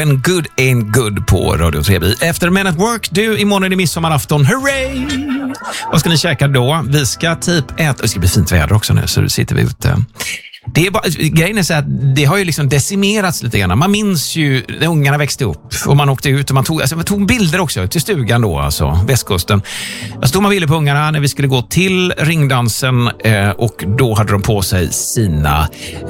En good ain't good på Radio 3. Efter Men at Work, du, imorgon är det midsommarafton. Hurray! Vad ska ni käka då? Vi ska typ äta... Det ska bli fint väder också nu, så sitter vi ute. Det är bara, grejen är så att det har ju liksom decimerats lite grann. Man minns ju när ungarna växte upp och man åkte ut och man tog bilder också till stugan då, alltså västkusten. Jag stod man bilder på ungarna när vi skulle gå till ringdansen och då hade de på sig sina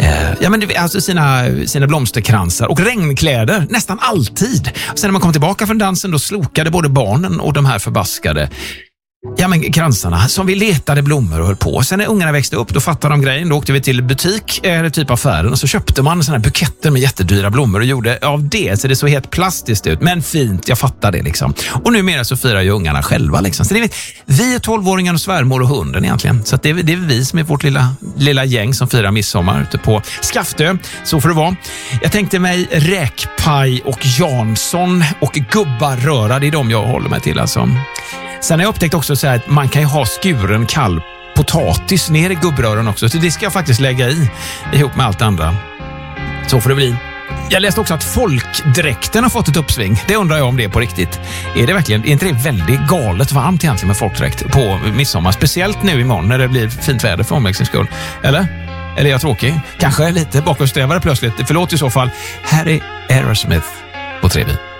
sina blomsterkransar och regnkläder nästan alltid. Sen när man kom tillbaka från dansen då slokade både barnen och de här förbaskade kransarna som vi letade blommor och höll på. Sen när ungarna växte upp, då fattade de grejen. Då åkte vi till butik eller typ affären och så köpte man såna här buketter med jättedyra blommor och gjorde av det så det såg helt plastiskt ut. Men fint, jag fattar det liksom. Och numera så firar ju ungarna själva liksom. Så det är, vi är 12-åringen och svärmor och hunden egentligen. Så att det är vi som är vårt lilla gäng som firar midsommar ute på Skaftö. Så får det vara. Jag tänkte mig räkpaj och Jansson och gubbarröra. Det är de jag håller mig till alltså. Sen har jag upptäckt också så här att man kan ju ha skuren kall potatis ner i gubbrören också. Så det ska jag faktiskt lägga ihop med allt andra. Så får det bli. Jag läste också att folkdräkten har fått ett uppsving. Det undrar jag om det är på riktigt. Är inte det väldigt galet varmt egentligen med folkdräkt på midsommar? Speciellt nu imorgon när det blir fint väder för omväxlings skull. Eller är jag tråkig? Kanske lite bakåtsträvare plötsligt. Förlåt i så fall. Här är Aerosmith på 3.